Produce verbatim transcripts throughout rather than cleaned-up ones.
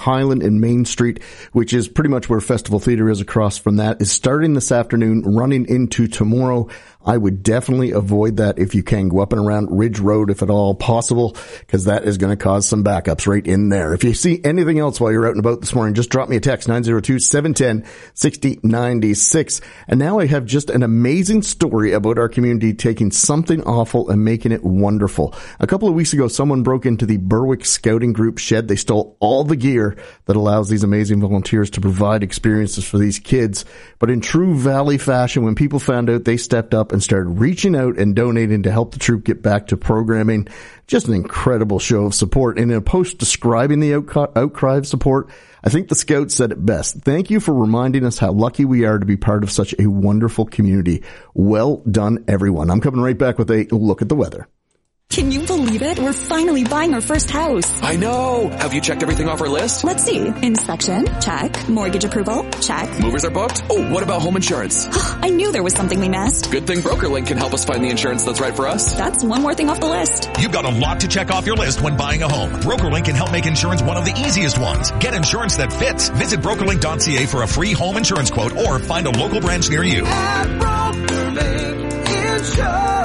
Highland and Main Street, which is pretty much where Festival Theatre is across from that, is starting this afternoon, running into tomorrow. I would definitely avoid that if you can. Go up and around Ridge Road if at all possible, because that is going to cause some backups right in there. If you see anything else while you're out and about this morning, just drop me a text, nine zero two, seven one zero, six zero nine six. And now I have just an amazing story about our community taking something awful and making it wonderful. A couple of weeks ago, someone broke into the Berwick Scouting Group shed. They stole all the gear that allows these amazing volunteers to provide experiences for these kids. But in true Valley fashion, when people found out, they stepped up and started reaching out and donating to help the troop get back to programming. Just an incredible show of support. And in a post describing the outcry, outcry of support, I think the Scouts said it best. Thank you for reminding us how lucky we are to be part of such a wonderful community. Well done, everyone. I'm coming right back with a look at the weather. Can you believe it? We're finally buying our first house. I know. Have you checked everything off our list? Let's see. Inspection? Check. Mortgage approval? Check. Movers are booked? Oh, what about home insurance? I knew there was something we missed. Good thing BrokerLink can help us find the insurance that's right for us. That's one more thing off the list. You've got a lot to check off your list when buying a home. BrokerLink can help make insurance one of the easiest ones. Get insurance that fits. Visit brokerlink dot c a for a free home insurance quote or find a local branch near you. At BrokerLink Insurance.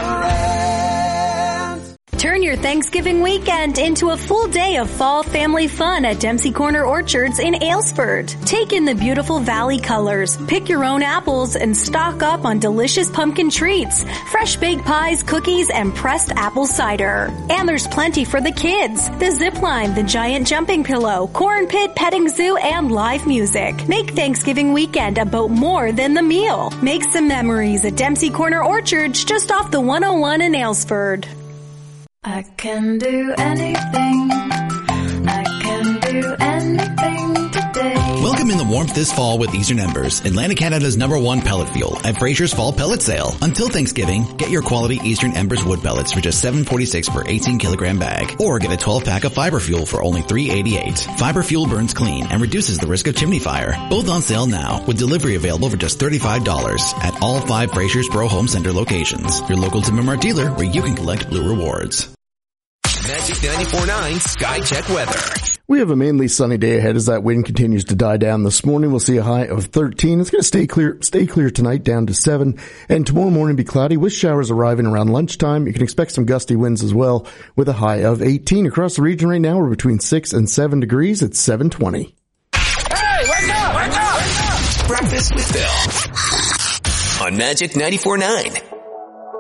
Turn your Thanksgiving weekend into a full day of fall family fun at Dempsey Corner Orchards in Aylesford. Take in the beautiful valley colors, pick your own apples, and stock up on delicious pumpkin treats, fresh baked pies, cookies, and pressed apple cider. And there's plenty for the kids. The zip line, the giant jumping pillow, corn pit, petting zoo, and live music. Make Thanksgiving weekend about more than the meal. Make some memories at Dempsey Corner Orchards just off the one oh one in Aylesford. I can do anything. I can do anything today. Welcome in the warmth this fall with Eastern Embers, Atlantic Canada's number one pellet fuel at Fraser's Fall Pellet Sale. Until Thanksgiving, get your quality Eastern Embers wood pellets for just seven dollars and forty-six cents per eighteen kilogram bag, or get a twelve pack of fiber fuel for only three dollars and eighty-eight cents. Fiber fuel burns clean and reduces the risk of chimney fire. Both on sale now, with delivery available for just thirty-five dollars at all five Fraser's Pro Home Center locations. Your local Timbermart dealer where you can collect Blue Rewards. Magic ninety-four point nine Sky Check weather. We have a mainly sunny day ahead as that wind continues to die down. This morning we'll see a high of thirteen. It's going to stay clear, stay clear tonight down to seven. And tomorrow morning be cloudy with showers arriving around lunchtime. You can expect some gusty winds as well with a high of eighteen. Across the region right now we're between six and seven degrees at seven twenty. Hey, wake up, wake up, wake up! Breakfast with Bill on Magic ninety-four point nine.